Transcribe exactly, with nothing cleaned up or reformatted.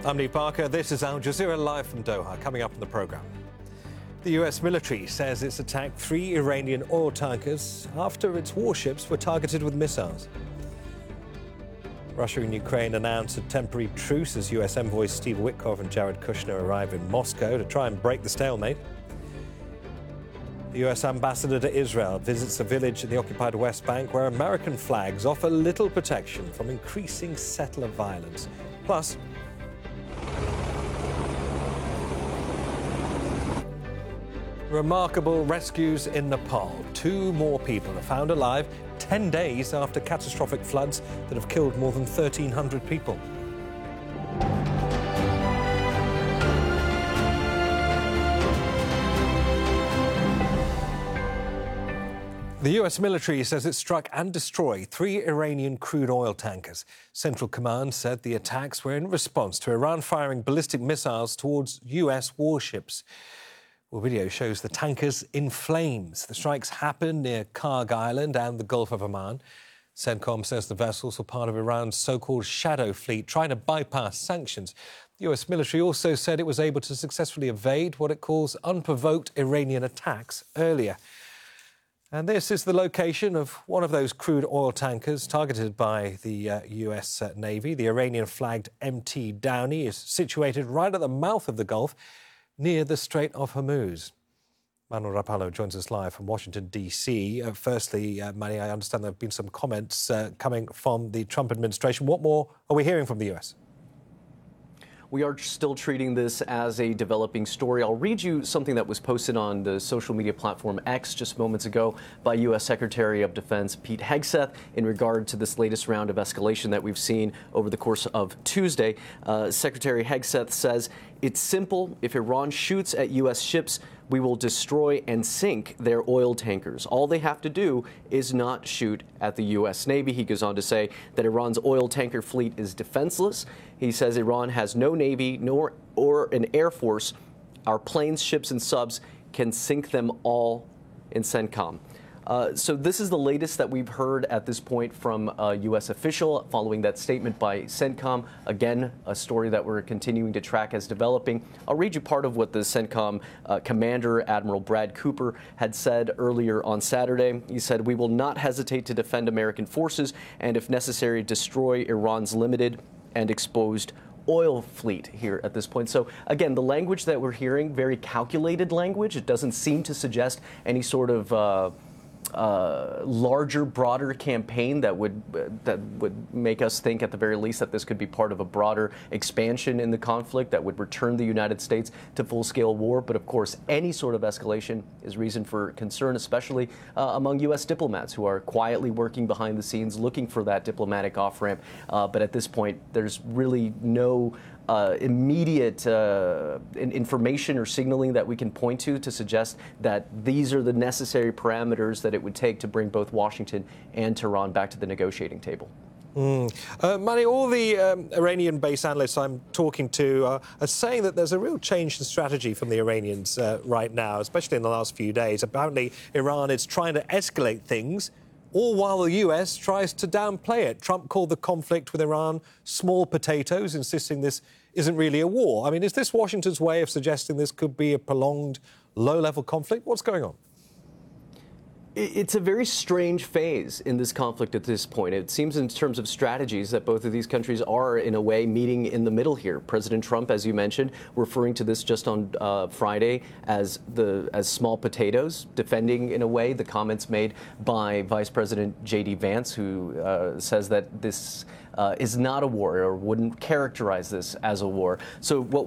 I'm Lee Parker. This is Al Jazeera live from Doha. Coming up in the programme. The U S military says it's attacked three Iranian oil tankers after its warships were targeted with missiles. Russia and Ukraine announced a temporary truce as U S envoys Steve Witkoff and Jared Kushner arrive in Moscow to try and break the stalemate. The U S ambassador to Israel visits a village in the occupied West Bank where American flags offer little protection from increasing settler violence. Plus, remarkable rescues in Nepal. Two more people are found alive ten days after catastrophic floods that have killed more than thirteen hundred people. The U S military says it struck and destroyed three Iranian crude oil tankers. Central Command said the attacks were in response to Iran firing ballistic missiles towards U S warships. Well, video shows the tankers in flames. The strikes happened near Karg Island and the Gulf of Oman. CENTCOM says the vessels were part of Iran's so-called shadow fleet trying to bypass sanctions. The U S military also said it was able to successfully evade what it calls unprovoked Iranian attacks earlier. And this is the location of one of those crude oil tankers targeted by the uh, U S uh, Navy. The Iranian-flagged M T Downey is situated right at the mouth of the Gulf, near the Strait of Hormuz. Manuel Rapallo joins us live from Washington, D C. Uh, firstly, uh, Manny, I understand there have been some comments uh, coming from the Trump administration. What more are we hearing from the U S? We are still treating this as a developing story. I'll read you something that was posted on the social media platform X just moments ago by U S Secretary of Defense Pete Hegseth in regard to this latest round of escalation that we've seen over the course of Tuesday. Uh, Secretary Hegseth says, "It's simple. If Iran shoots at U S ships, we will destroy and sink their oil tankers. All they have to do is not shoot at the U S Navy." He goes on to say that Iran's oil tanker fleet is defenseless. He says Iran has no Navy nor or an Air Force. Our planes, ships, and subs can sink them all in CENTCOM. Uh, so this is the latest that we've heard at this point from a U S official following that statement by CENTCOM. Again, a story that we're continuing to track as developing. I'll read you part of what the CENTCOM uh, commander, Admiral Brad Cooper, had said earlier on Saturday. He said, "We will not hesitate to defend American forces and, if necessary, destroy Iran's limited and exposed oil fleet here at this point." So again, the language that we're hearing, very calculated language. It doesn't seem to suggest any sort of uh, Uh, larger, broader campaign that would uh, that would make us think, at the very least, that this could be part of a broader expansion in the conflict that would return the United States to full-scale war. But of course, any sort of escalation is reason for concern, especially uh, among U S diplomats who are quietly working behind the scenes, looking for that diplomatic off-ramp. Uh, but at this point, there's really no Uh, immediate uh, information or signaling that we can point to to suggest that these are the necessary parameters that it would take to bring both Washington and Tehran back to the negotiating table. Mm. Uh, Manny, all the um, Iranian-based analysts I'm talking to uh, are saying that there's a real change in strategy from the Iranians uh, right now, especially in the last few days. Apparently, Iran is trying to escalate things, all while the U S tries to downplay it. Trump called the conflict with Iran small potatoes, insisting this isn't really a war. I mean, is this Washington's way of suggesting this could be a prolonged, low-level conflict? What's going on? It's a very strange phase in this conflict at this point. It seems in terms of strategies that both of these countries are, in a way, meeting in the middle here. President Trump, as you mentioned, referring to this just on uh, Friday as the as small potatoes, defending, in a way, the comments made by Vice President J D Vance, who uh, says that this uh, is not a war or wouldn't characterize this as a war. So what